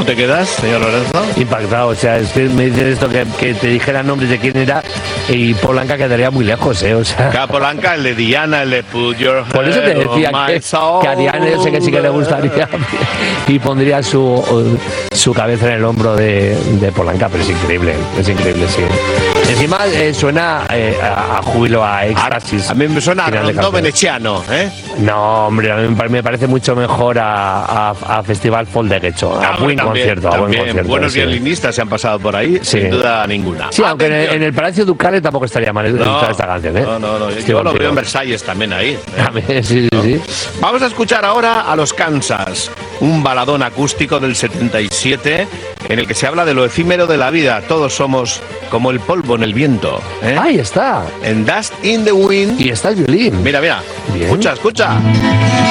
te quedas, señor Lorenzo? Impactado, o sea, es que me dices esto, que te dijera nombres de quién era, y Polanca quedaría muy lejos, o sea. Polanca, el de Diana, el de Put Your Head. Por eso te decía que a Ariane sé que sí que le gustaría y pondría su cabeza en el hombro de Polanca, pero es increíble, sí. Encima suena a júbilo, a éxtasis. A mí me suena a Rondó veneciano, ¿eh? No, hombre, a mí me parece mucho mejor a Festival Folderecho, a buen concierto. Buenos violinistas se han pasado por ahí, sin duda ninguna. Sí, aunque en el Palacio Ducale tampoco estaría mal esta canción, ¿eh? No, yo lo veo en Versalles también ahí. Sí. Vamos a escuchar ahora a los Kansas, un baladón acústico del 77 en el que se habla de lo efímero de la vida. Todos somos como el polvo en el viento, ¿eh? Ahí está. En Dust in the Wind. Y está el violín. Mira. Bien. Escucha.